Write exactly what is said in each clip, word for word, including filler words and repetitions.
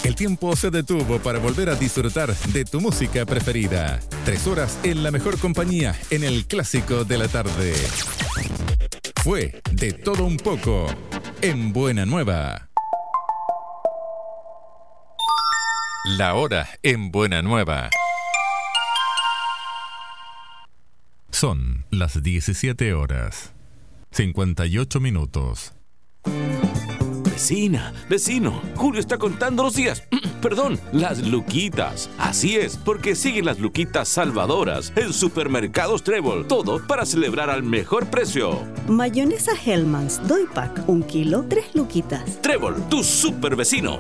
El tiempo se detuvo para volver a disfrutar de tu música preferida. Tres horas en la mejor compañía en el clásico de la tarde. Fue De Todo Un Poco en Buena Nueva. La hora en Buena Nueva. Son las diecisiete horas, cincuenta y ocho minutos. Vecina, vecino, Julio está contando los días, perdón, las luquitas. Así es, porque siguen las luquitas salvadoras en Supermercados Trébol. Todo para celebrar al mejor precio. Mayonesa Hellmann's, doy pack, un kilo, tres luquitas. Trébol, tu super vecino.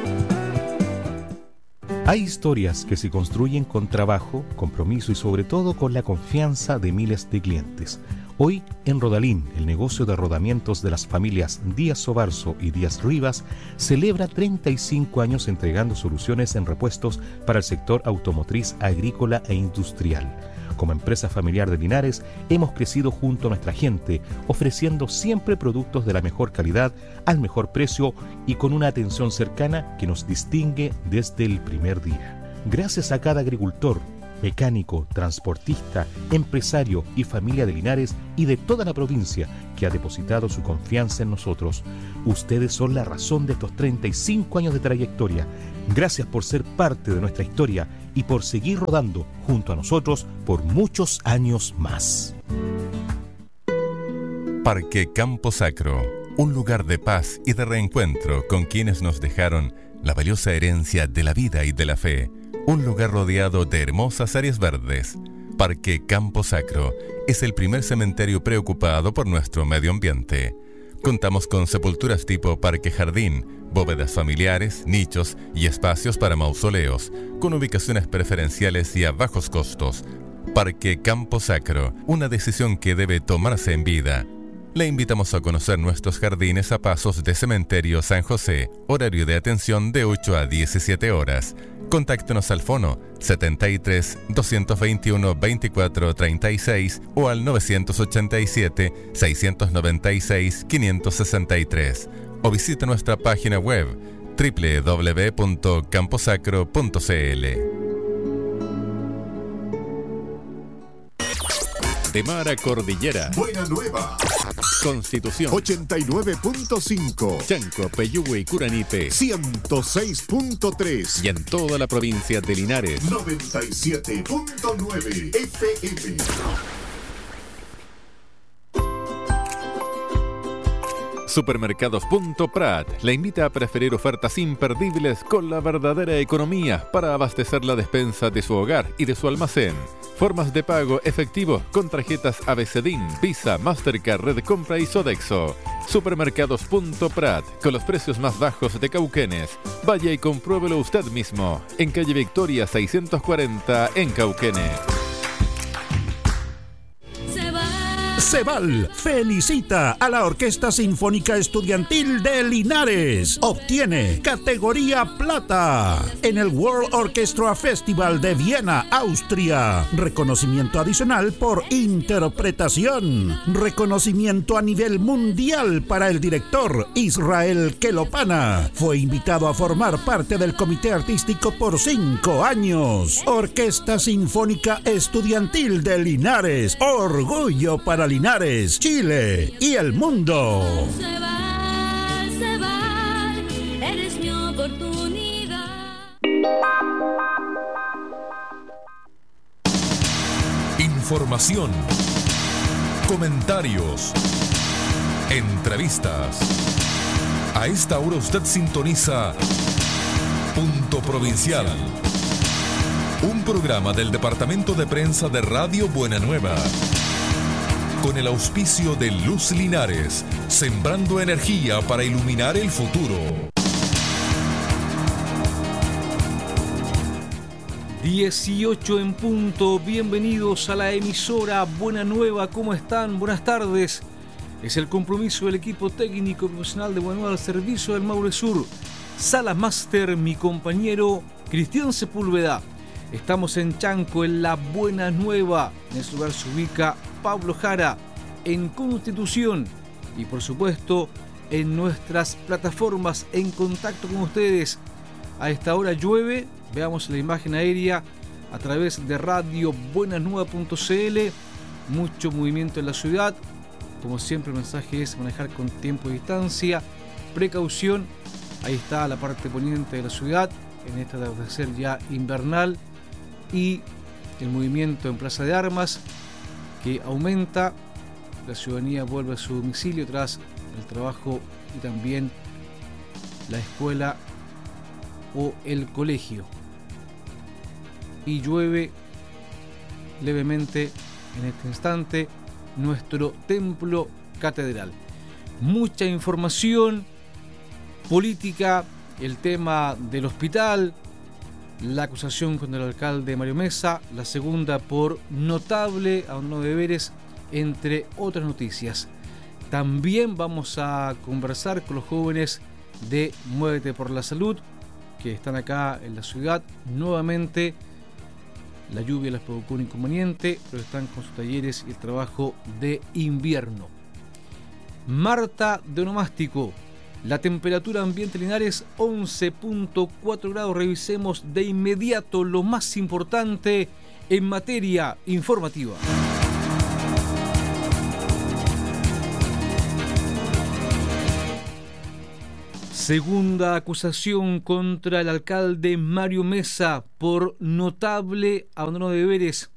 Hay historias que se construyen con trabajo, compromiso y sobre todo con la confianza de miles de clientes. Hoy, en Rodalín, el negocio de rodamientos de las familias Díaz Sobarzo y Díaz Rivas celebra treinta y cinco años entregando soluciones en repuestos para el sector automotriz, agrícola e industrial. Como empresa familiar de Linares, hemos crecido junto a nuestra gente, ofreciendo siempre productos de la mejor calidad, al mejor precio y con una atención cercana que nos distingue desde el primer día. Gracias a cada agricultor, mecánico, transportista, empresario y familia de Linares y de toda la provincia que ha depositado su confianza en nosotros. Ustedes son la razón de estos treinta y cinco años de trayectoria. Gracias por ser parte de nuestra historia y por seguir rodando junto a nosotros por muchos años más. Parque Campo Sacro, un lugar de paz y de reencuentro con quienes nos dejaron la valiosa herencia de la vida y de la fe. Un lugar rodeado de hermosas áreas verdes. Parque Campo Sacro es el primer cementerio preocupado por nuestro medio ambiente. Contamos con sepulturas tipo parque jardín, bóvedas familiares, nichos y espacios para mausoleos, con ubicaciones preferenciales y a bajos costos. Parque Campo Sacro, una decisión que debe tomarse en vida. Le invitamos a conocer nuestros jardines a pasos de Cementerio San José, horario de atención de ocho a diecisiete horas. Contáctenos al fono setenta y tres, doscientos veintiuno, veinticuatro treinta y seis o al novecientos ochenta y siete, seiscientos noventa y seis, quinientos sesenta y tres o visite nuestra página web doble u doble u doble u punto camposacro punto c l. De mar a cordillera. Buena Nueva. Constitución. ochenta y nueve punto cinco. Chanco, Peyúgue y Curanipe. ciento seis punto tres. Y en toda la provincia de Linares. noventa y siete punto nueve F M. Supermercados Punto Prat le invita a preferir ofertas imperdibles con la verdadera economía para abastecer la despensa de su hogar y de su almacén. Formas de pago efectivo con tarjetas ABCDIN, Visa, Mastercard, Red Compra y Sodexo. Supermercados Punto Prat, con los precios más bajos de Cauquenes. Vaya y compruébelo usted mismo, en calle Victoria seiscientos cuarenta en Cauquenes. Ceval felicita a la Orquesta Sinfónica Estudiantil de Linares. Obtiene categoría plata en el World Orchestra Festival de Viena, Austria. Reconocimiento adicional por interpretación. Reconocimiento a nivel mundial para el director Israel Kelopana. Fue invitado a formar parte del comité artístico por cinco años. Orquesta Sinfónica Estudiantil de Linares. Orgullo para Linares, Chile y el mundo. Se va, se va, eres mi oportunidad. Información, comentarios, entrevistas. A esta hora usted sintoniza Punto Provincial, un programa del Departamento de Prensa de Radio Buena Nueva, con el auspicio de Luz Linares, sembrando energía para iluminar el futuro. dieciocho en punto, bienvenidos a la emisora Buena Nueva, ¿cómo están? Buenas tardes. Es el compromiso del equipo técnico profesional de Buena Nueva al servicio del Maule Sur. Sala Máster, mi compañero Cristian Sepúlveda. Estamos en Chanco, en la Buena Nueva. En ese lugar se ubica Pablo Jara, en Constitución. Y por supuesto, en nuestras plataformas en contacto con ustedes. A esta hora llueve, veamos la imagen aérea a través de radio buenas nuevas punto c l. Mucho movimiento en la ciudad. Como siempre, el mensaje es manejar con tiempo y distancia, precaución. Ahí está la parte poniente de la ciudad en este atardecer ya invernal, y el movimiento en Plaza de Armas que aumenta. La ciudadanía vuelve a su domicilio tras el trabajo y también la escuela o el colegio. Y llueve levemente en este instante nuestro templo catedral. Mucha información política, el tema del hospital, la acusación contra el alcalde Mario Mesa, la segunda por notable abandono de deberes, entre otras noticias. También vamos a conversar con los jóvenes de Muévete por la Salud, que están acá en la ciudad. Nuevamente la lluvia les provocó un inconveniente, pero están con sus talleres y el trabajo de invierno. Marta de Onomástico. La temperatura ambiente Linares once punto cuatro grados. Revisemos de inmediato lo más importante en materia informativa. Segunda acusación contra el alcalde Mario Mesa por notable abandono de deberes.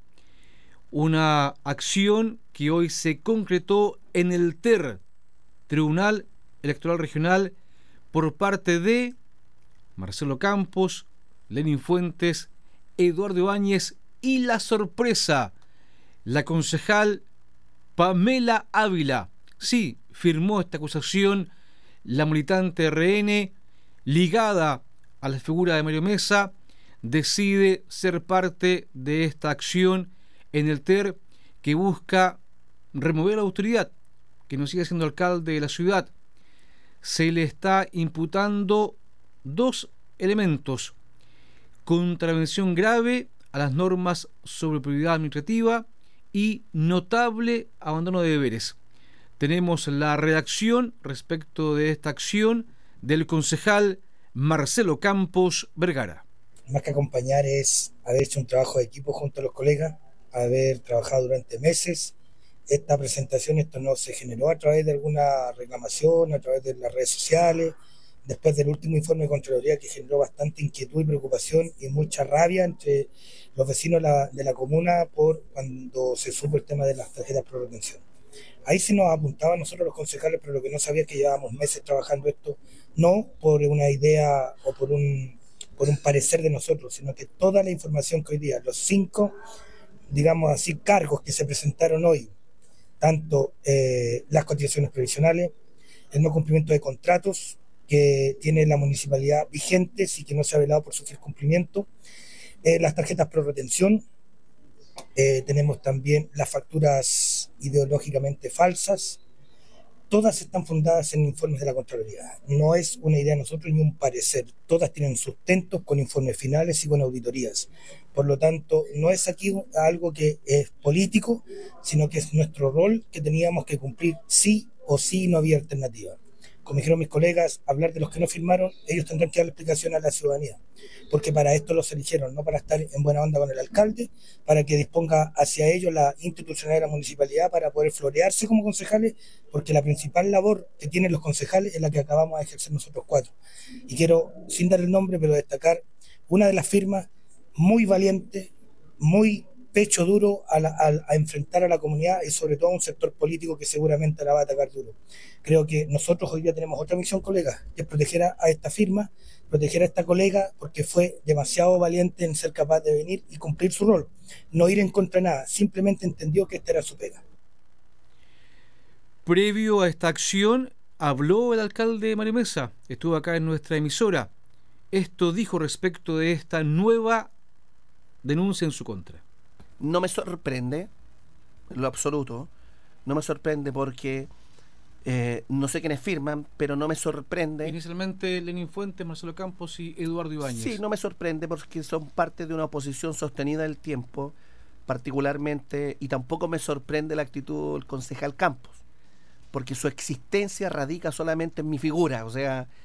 Una acción que hoy se concretó en el T E R, Tribunal Electoral Regional, por parte de Marcelo Campos, Lenín Fuentes, Eduardo Áñez y la sorpresa, la concejal Pamela Ávila. Sí, firmó esta acusación la militante R N, ligada a la figura de Mario Mesa, decide ser parte de esta acción en el T E R que busca remover a la autoridad, que no siga siendo alcalde de la ciudad. Se le está imputando dos elementos: contravención grave a las normas sobre probidad administrativa y notable abandono de deberes. Tenemos la redacción respecto de esta acción del concejal Marcelo Campos Vergara. Más que acompañar es haber hecho un trabajo de equipo junto a los colegas, haber trabajado durante meses. Esta presentación, esto no se generó a través de alguna reclamación, a través de las redes sociales, después del último informe de Contraloría que generó bastante inquietud y preocupación y mucha rabia entre los vecinos de la, de la comuna por cuando se supo el tema de las tarjetas por retención. Ahí sí nos apuntaban nosotros los concejales, pero lo que no sabía es que llevábamos meses trabajando esto, no por una idea o por un, por un parecer de nosotros, sino que toda la información que hoy día, los cinco, digamos así, cargos que se presentaron hoy, tanto eh, las cotizaciones previsionales, el no cumplimiento de contratos que tiene la municipalidad vigentes y que no se ha velado por su fiel cumplimiento, eh, las tarjetas pro retención, eh, tenemos también las facturas ideológicamente falsas, todas están fundadas en informes de la Contraloría. No es una idea de nosotros ni un parecer, todas tienen sustentos con informes finales y con auditorías. Por lo tanto, no es aquí algo que es político, sino que es nuestro rol que teníamos que cumplir sí o sí, no había alternativa. Como dijeron mis colegas, hablar de los que no firmaron, ellos tendrán que dar la explicación a la ciudadanía, porque para esto los eligieron, no para estar en buena onda con el alcalde, para que disponga hacia ellos la institucionalidad de la municipalidad para poder florearse como concejales, porque la principal labor que tienen los concejales es la que acabamos de ejercer nosotros cuatro. Y quiero, sin dar el nombre, pero destacar una de las firmas muy valiente, muy pecho duro a, la, a, a enfrentar a la comunidad y sobre todo a un sector político que seguramente la va a atacar duro. Creo que nosotros hoy día tenemos otra misión, colegas, que es proteger a, a esta firma, proteger a esta colega, porque fue demasiado valiente en ser capaz de venir y cumplir su rol, no ir en contra de nada, simplemente entendió que esta era su pega. Previo a esta acción habló el alcalde Mario Mesa, estuvo acá en nuestra emisora. Esto dijo respecto de esta nueva denuncia en su contra. No me sorprende, en lo absoluto, no me sorprende porque eh, no sé quiénes firman, pero no me sorprende. Inicialmente Lenín Fuentes, Marcelo Campos y Eduardo Ibáñez. Sí, no me sorprende porque son parte de una oposición sostenida del tiempo, particularmente, y tampoco me sorprende la actitud del concejal Campos, porque su existencia radica solamente en mi figura, o sea,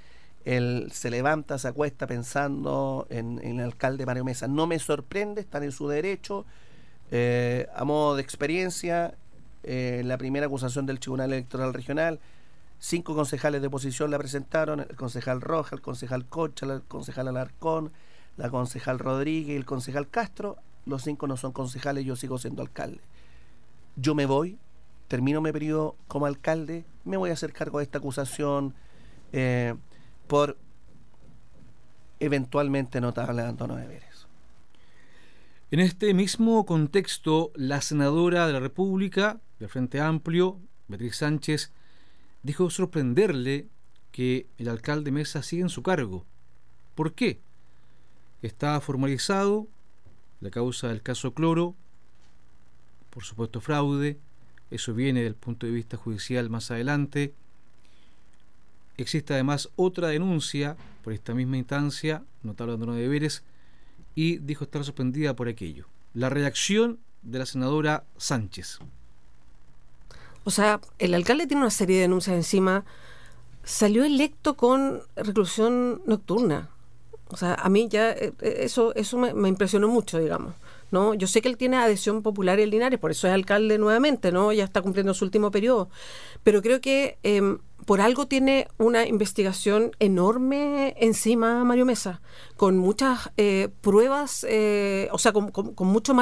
él se levanta, se acuesta pensando en, en el alcalde Mario Mesa. No me sorprende, están en su derecho. Eh, a modo de experiencia, eh, la primera acusación del Tribunal Electoral Regional, cinco concejales de oposición la presentaron: el concejal Roja, el concejal Concha, el concejal Alarcón, la concejal Rodríguez y el concejal Castro. Los cinco no son concejales, yo sigo siendo alcalde. Yo me voy, termino mi periodo como alcalde, me voy a hacer cargo de esta acusación eh, por eventualmente notable abandono de deberes. En este mismo contexto, la senadora de la República, del Frente Amplio, Beatriz Sánchez, dijo sorprenderle que el alcalde Mesa sigue en su cargo. ¿Por qué? Está formalizado la causa del caso Cloro, por supuesto fraude, eso viene del punto de vista judicial más adelante. Existe además otra denuncia por esta misma instancia, notable abandono de deberes, y dijo estar sorprendida por aquello. La reacción de la senadora Sánchez. O sea, el alcalde tiene una serie de denuncias encima, salió electo con reclusión nocturna. O sea, a mí ya eh, eso eso me, me impresionó mucho, digamos, ¿no? Yo sé que él tiene adhesión popular en Linares, por eso es alcalde nuevamente, ¿no? Ya está cumpliendo su último periodo. Pero creo que eh, por algo tiene una investigación enorme encima Mario Mesa, con muchas eh, pruebas, eh, o sea, con, con, con mucho